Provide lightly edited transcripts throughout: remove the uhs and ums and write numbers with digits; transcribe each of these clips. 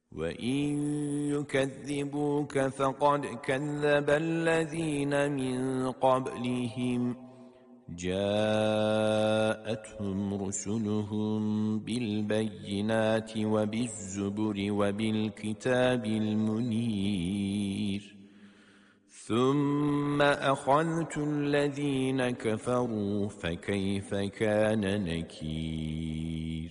وَإِنْ يُكَذِّبُوكَ فَقَدْ كَذَّبَ الَّذ۪ينَ مِنْ قَبْلِهِمْ جاءتهم رسلهم بالبينات وبالزبر وبالكتاب المنير ثم أخذت الذين كفروا فكيف كان نكير.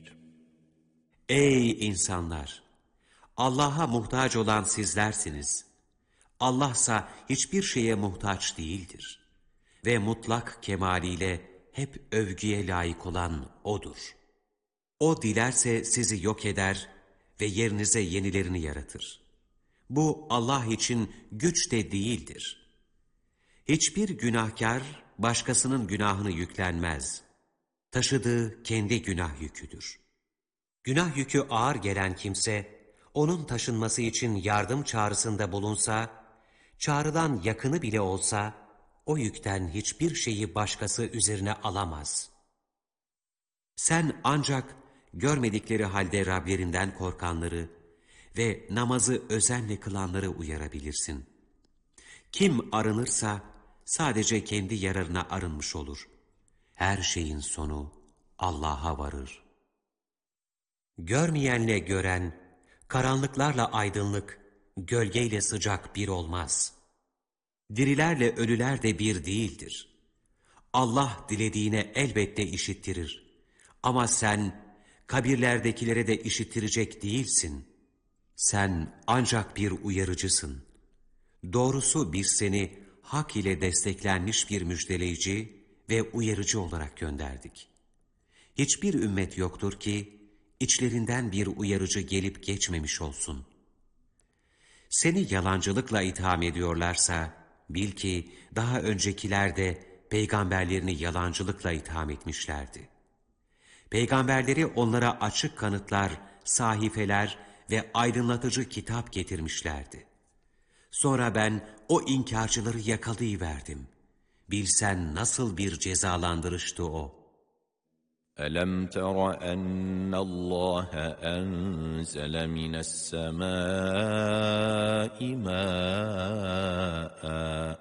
Ey insanlar! Allah'a muhtaç olan sizlersiniz. Allah'sa hiçbir şeye muhtaç değildir. Ve mutlak kemaliyle hep övgüye layık olan O'dur. O dilerse sizi yok eder ve yerinize yenilerini yaratır. Bu Allah için güç de değildir. Hiçbir günahkar başkasının günahını yüklenmez. Taşıdığı kendi günah yüküdür. Günah yükü ağır gelen kimse, onun taşınması için yardım çağrısında bulunsa, çağrılan yakını bile olsa, o yükten hiçbir şeyi başkası üzerine alamaz. Sen ancak görmedikleri halde Rablerinden korkanları ve namazı özenle kılanları uyarabilirsin. Kim arınırsa sadece kendi yararına arınmış olur. Her şeyin sonu Allah'a varır. Görmeyenle gören, karanlıklarla aydınlık, gölgeyle sıcak bir olmaz. Dirilerle ölüler de bir değildir. Allah dilediğine elbette işittirir. Ama sen kabirlerdekilere de işittirecek değilsin. Sen ancak bir uyarıcısın. Doğrusu biz seni hak ile desteklenmiş bir müjdeleyici ve uyarıcı olarak gönderdik. Hiçbir ümmet yoktur ki içlerinden bir uyarıcı gelip geçmemiş olsun. Seni yalancılıkla itham ediyorlarsa bil ki daha öncekiler de peygamberlerini yalancılıkla itham etmişlerdi. Peygamberleri onlara açık kanıtlar, sahifeler ve aydınlatıcı kitap getirmişlerdi. Sonra ben o inkarcıları yakalayıverdim. Bilsen nasıl bir cezalandırıştı o. أَلَمْ تَرَ أَنَّ اللّٰهَ أَنْزَلَ مِنَ السَّمَاءِ مَاءً